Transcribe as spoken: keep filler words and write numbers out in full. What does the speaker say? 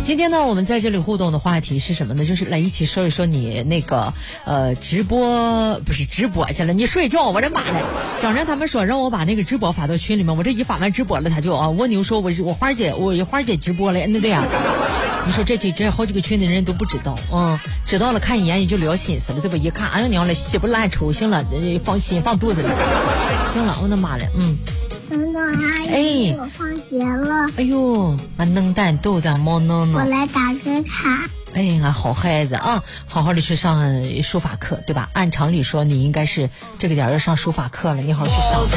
今天呢，我们在这里互动的话题是什么呢？就是来一起说一说你那个呃直播不是直播去了，你睡觉，我这妈的，整着他们说让我把那个直播发到群里面，我这一发完直播了，他就啊蜗牛说我我花姐我花姐直播了，那对呀、啊，你说这这这好几个群的人都不知道，嗯，知道了看一眼也就聊心思了，对吧？一看，哎呀娘了，稀不烂抽行了，放心放肚子里，行了，我的妈了，嗯。 等等阿姨，我放学了。 哎呦，俺能蛋豆子毛弄弄。 我来打个卡。 哎，俺好孩子啊，好好的去上书法课，对吧？按常理说，你应该是这个点要上书法课了，你好好去上。